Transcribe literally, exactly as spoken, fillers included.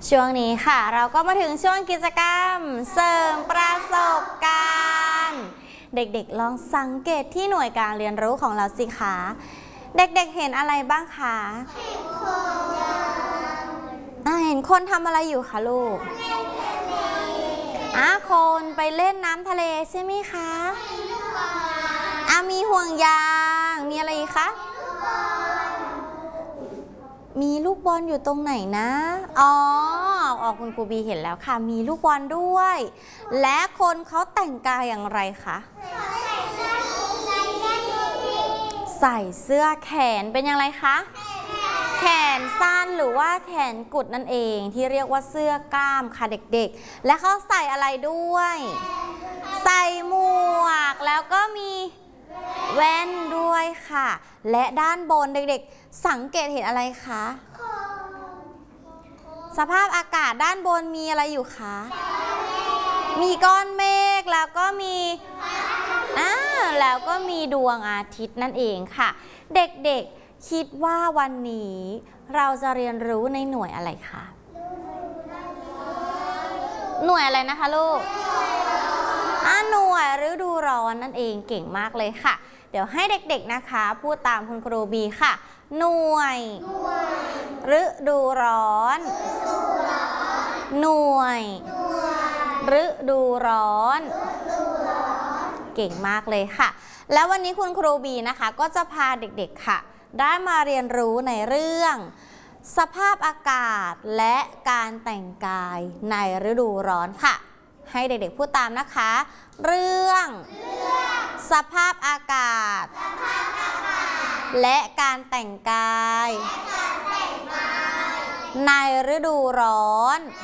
ช่วงนี้ค่ะเราก็มาถึงช่วงกิจกรรมเสริมประสบการณ์เด็กๆลองสังเกตที่หน่วยการเรียนรู้ของเราสิคะเด็กๆเห็นอะไรบ้างคะเห็นคนเห็นคนทำอะไรอยู่คะลูกอ่ะคนไปเล่นน้ำทะเลใช่ไหมคะอ่ะมีห่วงยางมีอะไรอีกคะมีลูกบอลอยู่ตรงไหนนะอ๋อออกคุณครูบีเห็นแล้วค่ะมีลูกบอลด้วยและคนเขาแต่งกายอย่างไรคะใส่เสื้อแขนเป็นอย่างไรคะแขนสั้นหรือว่าแขนกุดนั่นเองที่เรียกว่าเสื้อกล้ามค่ะเด็กๆและเขาใส่อะไรด้วยใส่หมวกแล้วก็มีแว่นด้วยค่ะและด้านบนเด็กๆสังเกตเห็นอะไรคะสภาพอากาศด้านบนมีอะไรอยู่คะมีก้อนเมฆแล้วก็มีอ่าแล้วก็มีดวงอาทิตย์นั่นเองค่ะเด็กๆคิดว่าวันนี้เราจะเรียนรู้ในหน่วยอะไรคะหน่วยอะไรนะคะลูกอ่าหน่วยฤดูร้อนนั่นเองเก่งมากเลยค่ะเดี๋ยวให้เด็กๆนะคะพูดตามคุณครูบีค่ะหน่วยฤดูร้อนหน่วยฤดูร้อนเก่งมากเลยค่ะแล้ววันนี้คุณครูบีนะคะก็จะพาเด็กๆค่ะได้มาเรียนรู้ในเรื่องสภาพอากาศและการแต่งกายในฤดูร้อนค่ะให้เด็กๆพูดตามนะคะเรื่องสภาพอากาศและการแต่งกายในฤดูร้อน